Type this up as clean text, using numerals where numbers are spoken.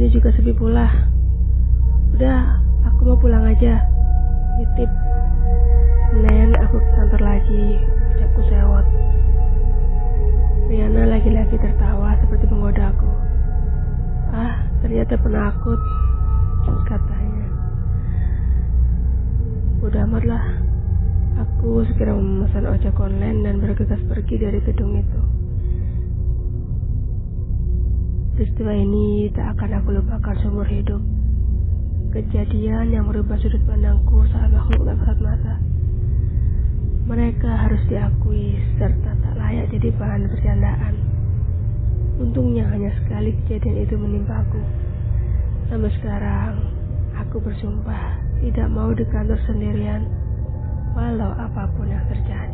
sini juga sepi pula. Udah, aku mau pulang aja. Titip. Senin aku ke kantor lagi, ucapku sewot. Riana lagi-lagi tertawa seperti menggoda aku. Ah, ternyata penakut, katanya. Udah amat lah. Aku segera memesan ojek online dan bergegas pergi dari gedung itu. Peristiwa ini tak akan aku lupakan seumur hidup. Kejadian yang merubah sudut pandangku saat makhluk tak kasat mata. Mereka harus diakui serta tak layak jadi bahan bercandaan. Untungnya hanya sekali kejadian itu menimpaku. Sampai sekarang, aku bersumpah tidak mau di kantor sendirian, walau apapun yang terjadi.